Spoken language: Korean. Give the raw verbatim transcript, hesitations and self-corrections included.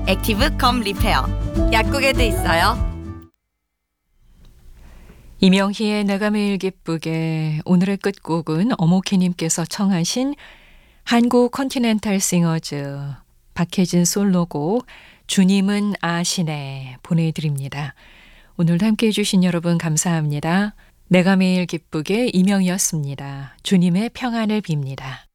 액티브 컴 리페어. 약국에도 있어요. 이명희의 내가 매일 기쁘게. 오늘의 끝곡은 어모케님께서 청하신 한국 컨티넨탈 싱어즈 박혜진 솔로곡 주님은 아시네 보내드립니다. 오늘도 함께해 주신 여러분 감사합니다. 내가 매일 기쁘게 이명희였습니다. 주님의 평안을 빕니다.